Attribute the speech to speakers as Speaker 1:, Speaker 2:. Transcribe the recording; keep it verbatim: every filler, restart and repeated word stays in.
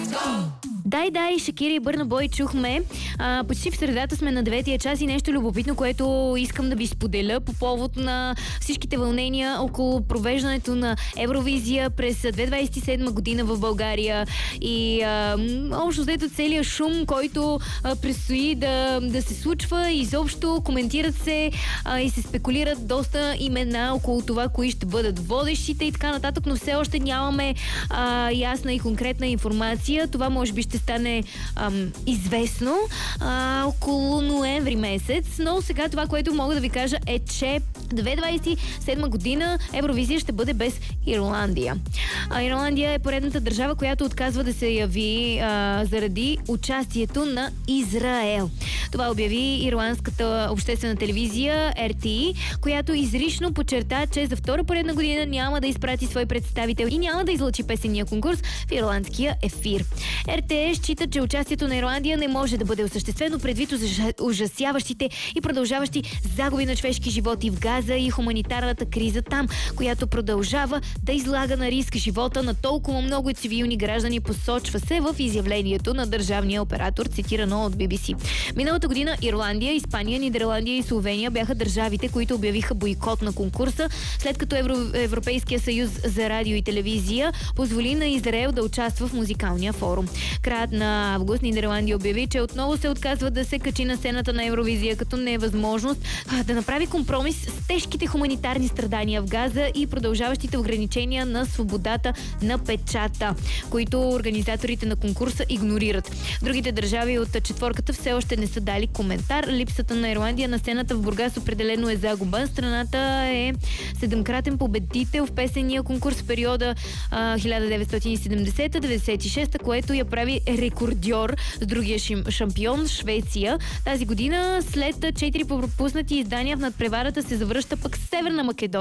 Speaker 1: Дай, дай, Шакира и Бърна Бой чухме. А, почти в средата сме на деветия час и нещо любопитно, което искам да ви споделя по повод на всичките вълнения около провеждането на Евровизия през две хиляди двадесет и седма година в България и а, общо взето целият шум, който а, предстои да, да се случва. Изобщо коментират се а, и се спекулират доста имена около това, кои ще бъдат водещите и така нататък, но все още нямаме а, ясна и конкретна информация. Това може би ще стане ам, известно а, около ноември месец, но сега това, което мога да ви кажа е, че две хиляди двадесет и седма година Евровизия ще бъде без Ирландия. А, Ирландия е поредната държава, която отказва да се яви а, заради участието на Израел. Това обяви ирландската обществена телевизия Ар Ти И, която изрично подчерта, че за втора поредна година няма да изпрати свой представител и няма да излъчи песенния конкурс в ирландския ефир. Ер Те Е счита, че участието на Ирландия не може да бъде осъществено предвид ужасяващите и продължаващи загуби на човешки животи в Газа и хуманитарната криза там, която продължава да излага на риск живота на толкова много цивилни граждани, посочва се в изявлението на държавния оператор, цитирано от Би Би Си. Миналата година Ирландия, Испания, Нидерландия и Словения бяха държавите, които обявиха бойкот на конкурса, след като Евро... Европейския съюз за радио и телевизия позволи на Израел да участва в музикалния форум. Краят на август Нидерландия обяви, че отново се отказва да се качи на сцената на Евровизия, като невъзможност да направи компромис с тежките хуманитарни страдания в Газа и продължаващите ограничения на свободата на печата, които организаторите на конкурса игнорират. Другите държави от четворката все още не са дали коментар. Липсата на Ирландия на сцената в Бургас определено е загуба. Страната е седемкратен победител в песения конкурс в периода а, хиляда деветстотин и седемдесета - деветдесет и шеста, което я прави рекордьор с другия шампион Швеция. Тази година след четири пропуснати издания в надпреварата се завръща пък Северна Македония.